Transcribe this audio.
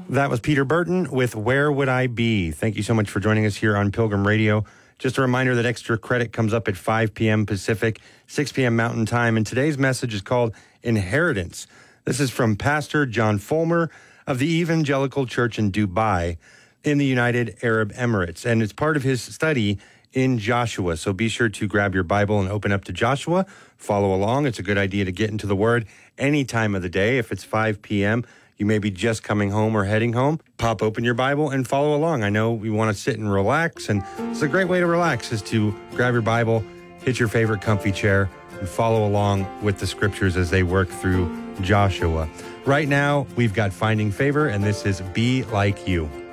That was Peter Burton with Where Would I Be? Thank you so much for joining us here on Pilgrim Radio. Just a reminder that extra credit comes up at 5 p.m. Pacific, 6 p.m. Mountain Time, and today's message is called Inheritance. This is from Pastor John Fulmer of the Evangelical Church in Dubai in the United Arab Emirates, and it's part of his study in Joshua. So be sure to grab your Bible and open up to Joshua. Follow along. It's a good idea to get into the Word any time of the day. If it's 5 p.m., you may be just coming home or heading home. Pop open your Bible and follow along. I know we want to sit and relax, and it's a great way to relax is to grab your Bible, hit your favorite comfy chair, and follow along with the scriptures as they work through Joshua. Right now, we've got Finding Favor, and this is Be Like You.